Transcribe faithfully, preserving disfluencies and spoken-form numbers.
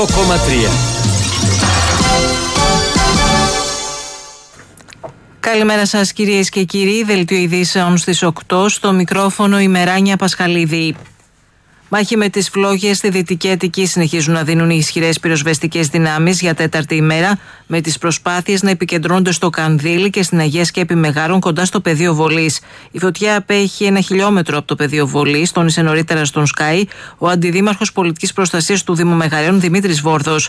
κόμμα τρία. Καλημέρα σας κυρίες και κύριοι, δελτίο ειδήσεων στις οκτώ, στο μικρόφωνο η Μεράνια Πασχαλίδη. Μάχη με τις φλόγες στη Δυτική Αττική συνεχίζουν να δίνουν οι ισχυρές πυροσβεστικές δυνάμεις για τέταρτη ημέρα, με τις προσπάθειες να επικεντρώνονται στο Κανδύλι και στην Αγία Σκέπη Μεγάρων κοντά στο πεδίο βολής. Η φωτιά απέχει ένα χιλιόμετρο από το πεδίο βολής, τόνισε νωρίτερα στον Sky ο αντιδήμαρχος πολιτικής προστασίας του Δήμου Μεγαρέων Δημήτρης Βόρδος.